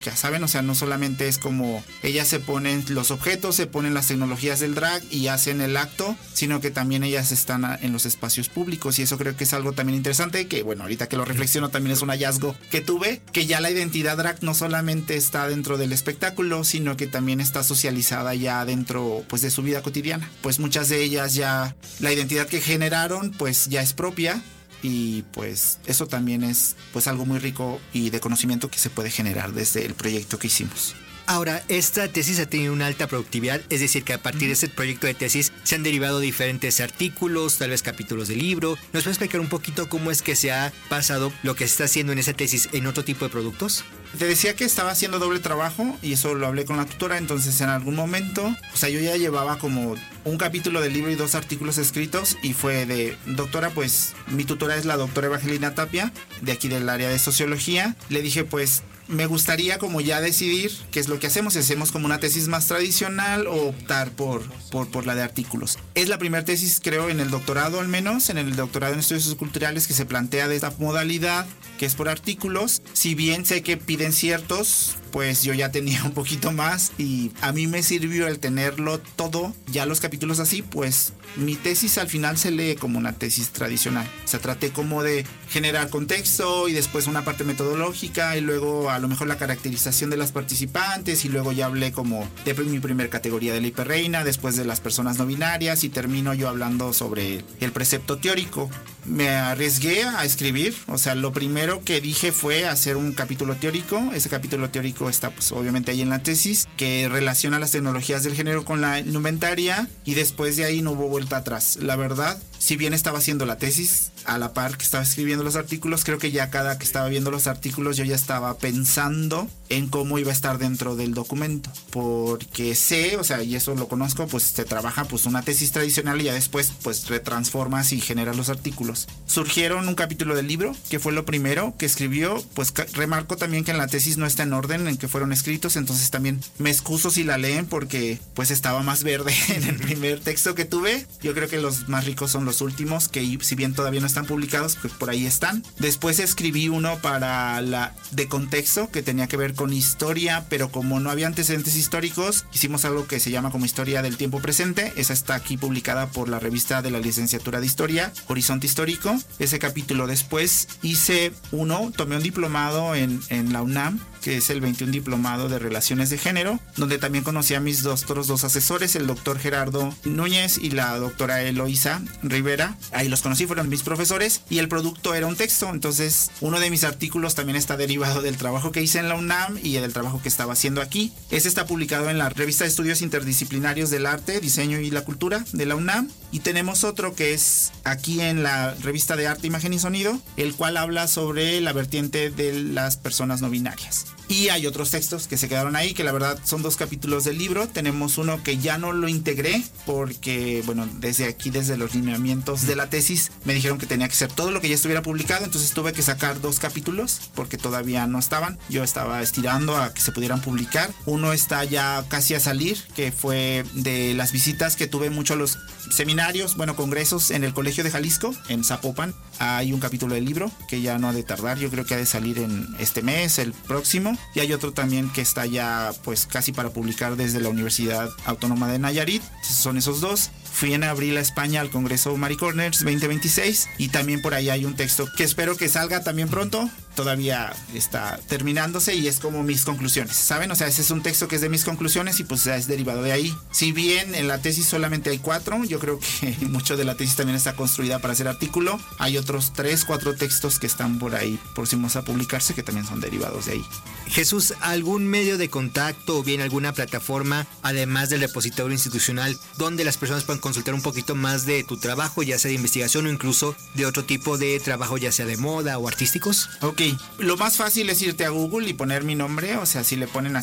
ya saben, o sea, no solamente es como ellas se ponen los objetos, se ponen las tecnologías del drag y hacen el acto, sino que también ellas están en los espacios públicos, y eso creo que es algo también interesante, que bueno, ahorita que lo reflexiono también es un hallazgo que tuve, que ya la identidad drag no solamente está dentro del espectáculo, sino que también está socializada ya dentro, pues, de su vida cotidiana. Pues muchas de ellas ya, la identidad que generaron, pues ya es propia. Y pues eso también es pues algo muy rico y de conocimiento que se puede generar desde el proyecto que hicimos. Ahora, esta tesis ha tenido una alta productividad, es decir, que a partir de este proyecto de tesis se han derivado diferentes artículos, tal vez capítulos de libro. ¿Nos puede explicar un poquito cómo es que se ha pasado lo que se está haciendo en esa tesis en otro tipo de productos? Te decía que estaba haciendo doble trabajo y eso lo hablé con la tutora, entonces en algún momento, o sea, yo ya llevaba como un capítulo del libro y 2 artículos escritos y fue de, doctora, pues mi tutora es la doctora Evangelina Tapia, de aquí del área de sociología. Le dije, pues me gustaría como ya decidir qué es lo que hacemos, si hacemos como una tesis más tradicional o optar por la de artículos. Es la primera tesis, creo, en el doctorado, al menos en el doctorado en estudios culturales, que se plantea de esta modalidad, que es por artículos. Si bien sé que piden ciertos, pues yo ya tenía un poquito más y a mí me sirvió el tenerlo todo, ya los capítulos así, pues mi tesis al final se lee como una tesis tradicional. O sea, traté como de generar contexto y después una parte metodológica y luego a lo mejor la caracterización de las participantes y luego ya hablé como de mi primer categoría de la hiperreina, después de las personas no binarias y termino yo hablando sobre el precepto teórico. Me arriesgué a escribir, o sea, lo primero que dije fue hacer un capítulo teórico. Ese capítulo teórico está pues obviamente ahí en la tesis, que relaciona las tecnologías del género con la indumentaria y después de ahí no hubo vuelta atrás. La verdad, si bien estaba haciendo la tesis a la par que estaba escribiendo los artículos, creo que ya cada que estaba viendo los artículos yo ya estaba pensando en cómo iba a estar dentro del documento, porque sé, o sea, y eso lo conozco, pues se trabaja pues una tesis tradicional y ya después pues retransformas y generas los artículos. Surgieron un capítulo del libro, que fue lo primero que escribió, pues remarco también que en la tesis no está en orden en que fueron escritos, entonces también me excuso si la leen porque pues estaba más verde en el primer texto que tuve. Yo creo que los más ricos son los últimos, que si bien todavía no están publicados, pues por ahí están. Después escribí uno para la de contexto, que tenía que ver con historia, pero como no había antecedentes históricos, hicimos algo que se llama como historia del tiempo presente. Esa está aquí publicada por la revista de la licenciatura de historia, Horizonte Histórico. Ese capítulo después hice uno, tomé un diplomado en la UNAM, que es el 21 diplomado de relaciones de género, donde también conocí a mis otros 2 asesores, el doctor Gerardo Núñez y la doctora Eloísa Rivera. Ahí los conocí, fueron mis profesores y el producto era un texto. Entonces uno de mis artículos también está derivado del trabajo que hice en la UNAM y del trabajo que estaba haciendo aquí. Ese está publicado en la revista de estudios interdisciplinarios del arte, diseño y la cultura de la UNAM. Y tenemos otro que es aquí en la revista de arte, imagen y sonido, el cual habla sobre la vertiente de las personas no binarias. Y hay otros textos que se quedaron ahí, que la verdad son 2 capítulos del libro. Tenemos uno que ya no lo integré porque, bueno, desde los lineamientos de la tesis me dijeron que tenía que ser todo lo que ya estuviera publicado, entonces tuve que sacar 2 capítulos porque todavía no estaban. Yo estaba estirando a que se pudieran publicar. Uno está ya casi a salir, que fue de las visitas que tuve mucho a los seminarios, bueno, congresos en el Colegio de Jalisco, en Zapopan. Hay un capítulo del libro que ya no ha de tardar, yo creo que ha de salir en este mes, el próximo. Y hay otro también que está ya pues casi para publicar desde la Universidad Autónoma de Nayarit. Son esos 2. Fui en abril a España al Congreso Marie Corners 2026 y también por ahí hay un texto que espero que salga también pronto. Todavía está terminándose y es como mis conclusiones, ¿saben? O sea, ese es un texto que es de mis conclusiones y pues es derivado de ahí. Si bien en la tesis solamente hay 4, yo creo que mucho de la tesis también está construida para hacer artículo. Hay otros 3, 4 textos que están por ahí próximos a publicarse que también son derivados de ahí. Jesús, ¿algún medio de contacto o bien alguna plataforma, además del repositorio institucional, donde las personas puedan consultar un poquito más de tu trabajo, ya sea de investigación o incluso de otro tipo de trabajo, ya sea de moda o artísticos? Ok, lo más fácil es irte a Google y poner mi nombre, o sea, si le ponen así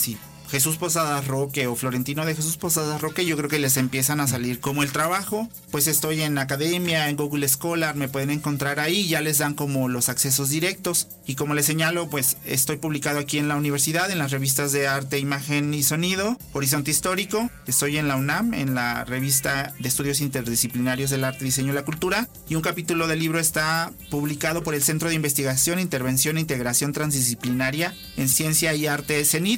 Jesús Posadas Roque o Florentino de Jesús Posadas Roque, yo creo que les empiezan a salir como el trabajo. Pues estoy en Academia, en Google Scholar, me pueden encontrar ahí, ya les dan como los accesos directos. Y como les señalo, pues estoy publicado aquí en la universidad, en las revistas de arte, imagen y sonido, Horizonte Histórico. Estoy en la UNAM, en la revista de estudios interdisciplinarios del arte, diseño y la cultura. Y un capítulo del libro está publicado por el Centro de Investigación, Intervención e Integración Transdisciplinaria en Ciencia y Arte CENIT.